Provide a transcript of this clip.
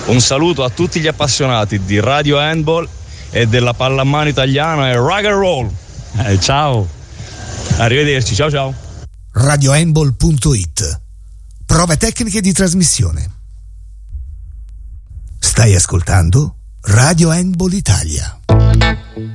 Un saluto a tutti gli appassionati di Radio Handball e della pallamano italiana e rock and roll. Ciao, arrivederci, ciao ciao. radiohandball.it. Prove tecniche di trasmissione. Stai ascoltando Radio Handball Italia.